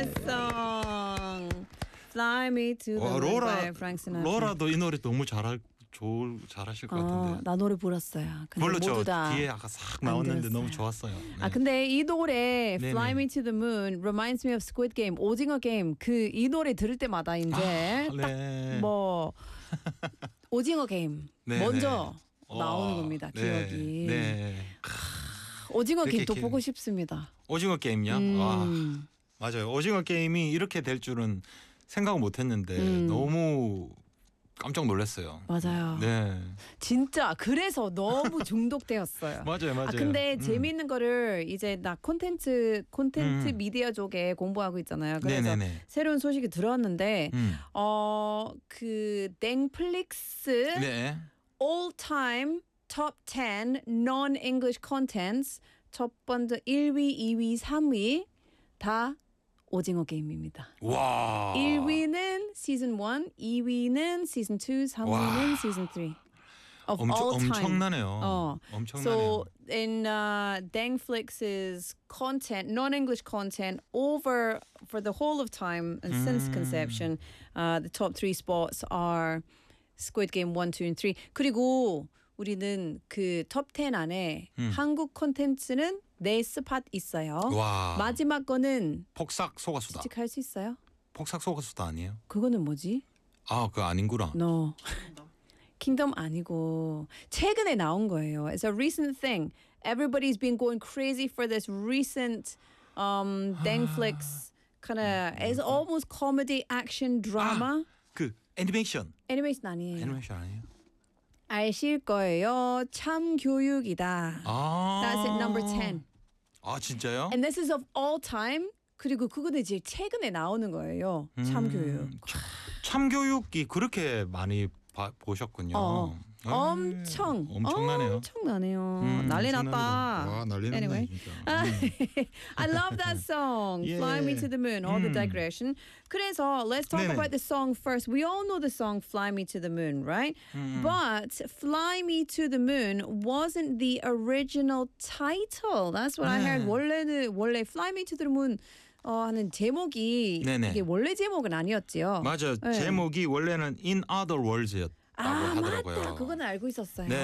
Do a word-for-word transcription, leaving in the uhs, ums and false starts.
this song. Fly Me to the 와, Moon 로라, by Frank Sinatra. 로라도 이 노래 너무 잘할 좋을 잘하실 것 어, 같은데. 나 노래 불렀어요. 근데 불렀죠. 모두 다 뒤에 아까 싹 안 나왔는데 들었어요. 너무 좋았어요. 네. 아 근데 이 노래 네네. Fly Me to the Moon reminds me of Squid Game, 오징어 게임. 그 이 노래 들을 때마다 이제 아, 딱 네. 뭐 오징어 게임 네, 먼저 네. 나오는 와, 겁니다. 네, 기억이. 네. 오징어 그렇게 게임 또 기- 보고 싶습니다. 오징어 게임요? 음. 와, 맞아요. 오징어 게임이 이렇게 될 줄은 생각 못했는데 음. 너무 깜짝 놀랐어요. 맞아요. 네, 진짜 그래서 너무 중독되었어요. 맞아요, 맞아요. 아 근데 음. 재미있는 거를 이제 나 콘텐츠 콘텐츠 음. 미디어 쪽에 공부하고 있잖아요. 그래서 네네네. 새로운 소식이 들어왔는데 음. 어그 땡플릭스 네. all time top ten non-English contents 첫 번째 일 위, 이 위, 삼 위 다 오징어 게임입니다. 와. 일 위는 시즌 일, 이 위는 시즌 이, 삼 위는 와. 시즌 삼. Of 엄청 all time. 엄청나네요. 어. 엄청나네요. So in uh, Dangflix's content, non-English content, over for the whole of time and since 음. conception, uh, the top three spots are Squid Game one, two, and three. 그리고 우리는 그 톱 텐 안에 음. 한국 콘텐츠는 네 스팟 있어요. 와. 마지막 거는 폭삭 소가수다. 추측할 수 있어요? 폭삭 소가수다 아니에요? 그거는 뭐지? 아, 그거 아닌구나. No. 킹덤 아니고 최근에 나온 거예요. It's a recent thing. Everybody's been going crazy for this recent um Dangflix kind of it's almost comedy action drama. 그 애니메이션. 애니메이션 아니에요. 애니메이션 아니에요? 아실 거예요. 참 교육이다. 아. That's it, number ten. 아, 진짜요? And this is of all time. 그리고 그거는 이제 최근에 나오는 거예요. 참 교육. 음, 참, 참교육이 그렇게 많이 봐, 보셨군요. 어. 에이, 엄청 엄청나네요. 엄청나네요. 음, 난리 엄청납니다. 났다. 와, 난리 났네 Anyway. 진짜. 아, 음. I love that song. 예. Fly Me to the Moon. All the 음. digression. 그래서 let's talk 네네. about the song first. We all know the song Fly Me to the Moon, right? 음. But Fly Me to the Moon wasn't the original title. That's what I 네. heard. 원래는 원래 Fly Me to the Moon 어, 하는 제목이 네네. 이게 원래 제목은 아니었지요. 맞아요. 네. 제목이 원래는 In Other Worlds였다고 아, 하더라고요. 맞다. 그건 알고 있었어요. 네.